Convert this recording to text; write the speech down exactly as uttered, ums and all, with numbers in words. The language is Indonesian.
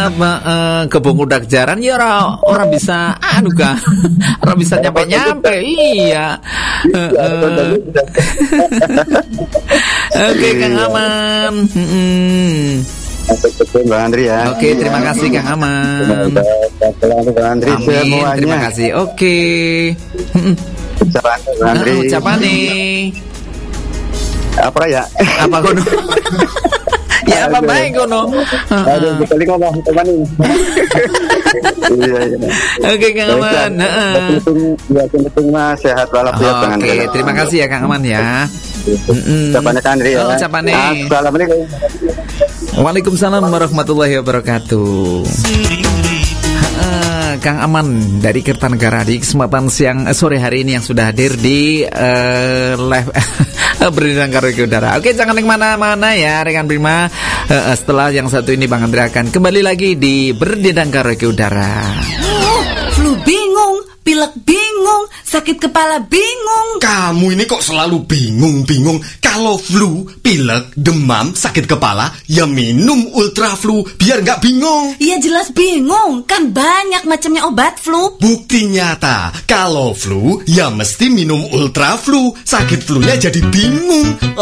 banget, uh, kebun udak jaran ya orang orang bisa anu kan, orang bisa nyampe nyampe, iya. Uh, uh. Oke, okay, Kang Aman. Hmm. Bang Andri ya. Oke, terima kasih Kang Aman. Bang Andri semuanya. Terima kasih. Oke. Ucapan Bang Andri. Uh, ucapan nih. Apa ya? Apa kono? Ya apa baik kono. Aduh, sekali ngomong teman ini. Iya, iya. Oke, Kang Aman. Heeh. Ya, untung Mas sehat walafiat Bang Andri. Oke, terima kasih ya Kang Aman ya. Ucapannya Kang Andri ya. Ucapannya. Assalamualaikum. Waalaikumsalam warahmatullahi wabarakatuh. Uh, Kang Aman dari Kertanegara di kesempatan siang uh, sore hari ini yang sudah hadir di uh, live Berdendang Karaoke Udara. Oke, jangan kemana-mana ya rekan Prima. Uh, uh, setelah yang satu ini Bang Andri akan kembali lagi di Berdendang Karaoke Udara. Oh, flu bingung, pilek bingung, sakit kepala bingung. Kamu ini kok selalu bingung-bingung. Kalau flu, pilek, demam, sakit kepala, ya minum Ultra Flu biar nggak bingung. Iya jelas bingung, kan banyak macamnya obat flu. Bukti nyata, kalau flu, ya mesti minum Ultra Flu. Sakit flunya jadi bingung.